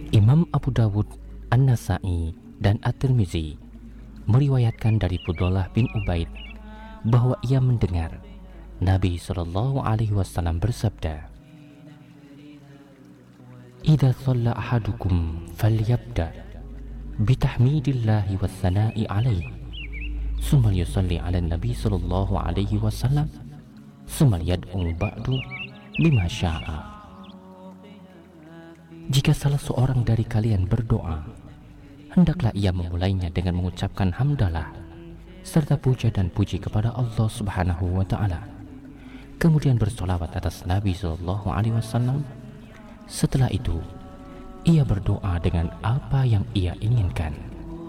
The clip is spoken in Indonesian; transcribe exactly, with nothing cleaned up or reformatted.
Imam Abu Dawud, An-Nasa'i, dan At-Tirmizi meriwayatkan dari Fudhalah bin Ubaid bahwa ia mendengar Nabi Shallallahu Alaihi Wasallam bersabda, "Idza shalla ahadukum falyabda bitahmidillahi wassana'i alaihi, summa yusalli ala Nabi Shallallahu Alaihi Wasallam, summa yad'u ba'du bima sya'a." Jika salah seorang dari kalian berdoa, hendaklah ia memulainya dengan mengucapkan hamdalah serta puja dan puji kepada Allah Subhanahu wa Ta'ala, kemudian bersolawat atas Nabi Shallallahu Alaihi Wasallam. Setelah itu ia berdoa dengan apa yang ia inginkan.